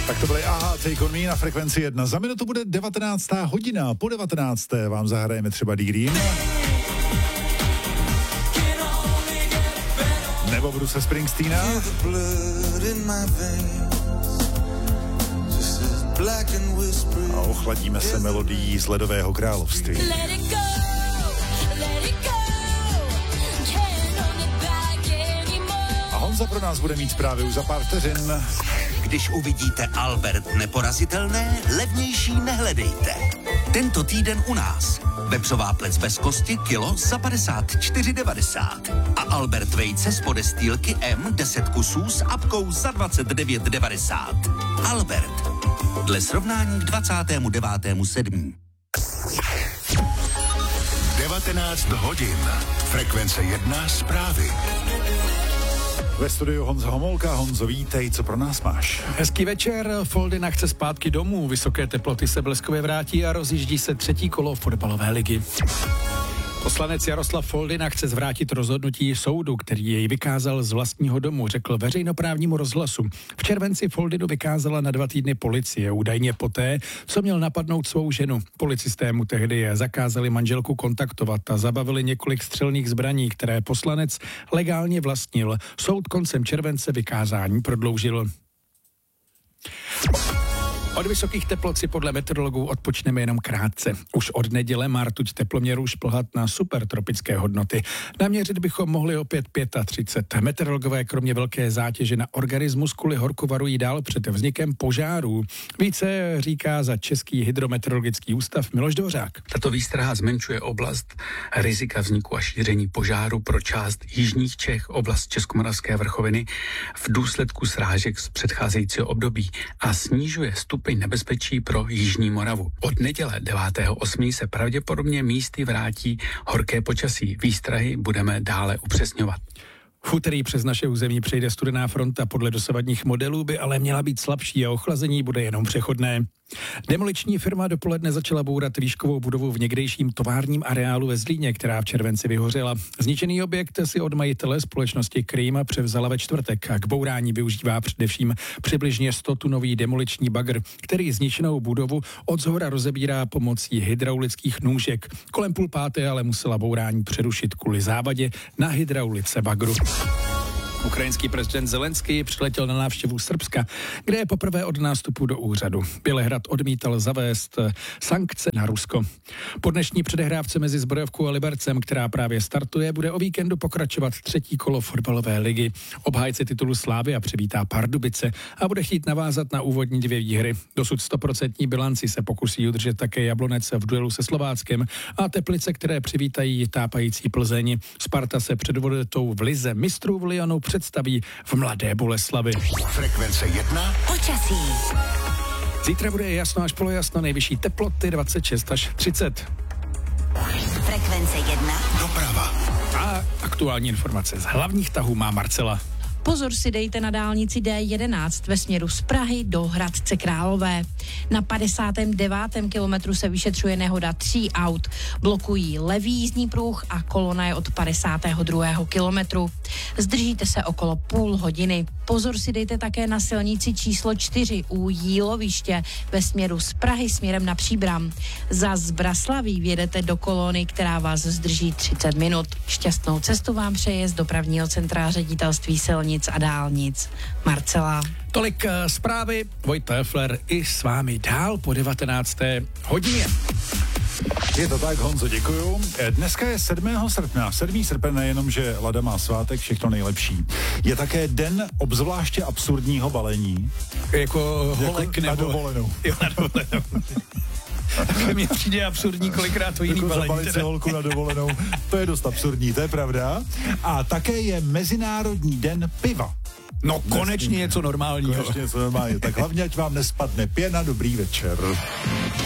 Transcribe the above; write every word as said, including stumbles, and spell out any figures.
Tak to byly Aha, Take On Me na frekvenci jedna. Za minutu bude devatenáctá hodina. Po devatenácté vám zahrajeme třeba D-Dream. Nebo Bruce Springsteena. A ochladíme se melodií z Ledového království. A Honza pro nás bude mít zprávy už za pár vteřin. Když uvidíte Albert neporazitelné, levnější nehledejte. Tento týden u nás. Vepřová plec bez kosti kilo za padesát čtyři devadesát. A Albert vejce z podestýlky M deset kusů s apkou za dvacet devět devadesát. Albert. Dle srovnání k dvacátému devátému sedmého devatenáct hodin. Frekvence jedna zprávy. Ve studiu Honza Homolka. Honzo, vítej, co pro nás máš? Hezký večer, Foldina chce zpátky domů, vysoké teploty se bleskově vrátí a rozjíždí se třetí kolo fotbalové ligy. Poslanec Jaroslav Foldina chce zvrátit rozhodnutí soudu, který jej vykázal z vlastního domu, řekl veřejnoprávnímu rozhlasu. V červenci Foldinu vykázala na dva týdny policie, údajně poté, co měl napadnout svou ženu. Policisté mu tehdy zakázali manželku kontaktovat a zabavili několik střelných zbraní, které poslanec legálně vlastnil. Soud koncem července vykázání prodloužil. Od vysokých teplot si podle meteorologů odpočneme jenom krátce. Už od neděle má rtuť teploměru šplhat na supertropické hodnoty. Naměřit bychom mohli opět třicet pět. Meteorologové kromě velké zátěže na organismus kvůli horku varují dál před vznikem požárů. Více říká za Český hydrometeorologický ústav Miloš Dvořák. Tato výstraha zmenšuje oblast rizika vzniku a šíření požáru pro část jižních Čech, oblast Českomoravské vrchoviny v důsledku srážek z předcházejícího období a snižuje stup nebezpečí pro jižní Moravu. Od neděle devátého osmého se pravděpodobně místy vrátí horké počasí. Výstrahy budeme dále upřesňovat. V úterý přes naše území přejde studená fronta, podle dosavadních modelů by ale měla být slabší a ochlazení bude jenom přechodné. Demoliční firma dopoledne začala bourat výškovou budovu v někdejším továrním areálu ve Zlíně, která v červenci vyhořela. Zničený objekt si od majitele společnosti Krýma převzala ve čtvrtek a k bourání využívá především přibližně sto tunový demoliční bagr, který zničenou budovu od zhora rozebírá pomocí hydraulických nůžek. Kolem půl páté ale musela bourání přerušit kvůli závadě na hydraulice bagru. Ukrajinský prezident Zelenský přiletěl na návštěvu Srbska, kde je poprvé od nástupu do úřadu. Bělehrad odmítal zavést sankce na Rusko. Po dnešní předehrávce mezi Zbrojovkou a Libercem, která právě startuje, bude o víkendu pokračovat třetí kolo fotbalové ligy. Obhájce titulu Slávia přivítá Pardubice a bude chtít navázat na úvodní dvě výhry. Dosud stoprocentní bilanci se pokusí udržet také Jablonec v duelu se Slováckem a Teplice, které přivítají tápající Plzeň. Sparta se před odvetou v lize mistrů v Lyonu představí v Mladé Boleslavi. Frekvence jedna. Počasí. Zítra bude jasno až polojasno, nejvyšší teploty dvacet šest až třicet. Frekvence jedna. Doprava. A aktuální informace z hlavních tahů má Marcela. Pozor si dejte na dálnici D jedenáct ve směru z Prahy do Hradce Králové. Na padesátém devátém kilometru se vyšetřuje nehoda tří aut. Blokují levý jízdní pruh a kolona je od padesátého druhého kilometru. Zdržíte se okolo půl hodiny. Pozor si dejte také na silnici číslo čtyři u Jíloviště ve směru z Prahy směrem na Příbram. Za Zbraslaví vjedete do kolony, která vás zdrží třicet minut. Šťastnou cestu vám přeje z dopravního centra Ředitelství silnic a dálnic. Marcela. Tolik uh, zprávy. Vojta Efler i s vámi dál po devatenácté hodině. Je to tak, Honzo, děkuju. Dneska je sedmého srpna. sedmý srpen nejenom, že Lada má svátek, všechno nejlepší. Je také den obzvláště absurdního balení. Jako holek jako nebo... na dovolenou. Jo, na dovolenou. Tak mně přijde absurdní kolikrát to jiný jako balení. Zabalit si holku na dovolenou, to je dost absurdní, to je pravda. A také je Mezinárodní den piva. No konečně něco normálního. Konečně něco normálního. Tak hlavně, ať vám nespadne pěna, dobrý večer.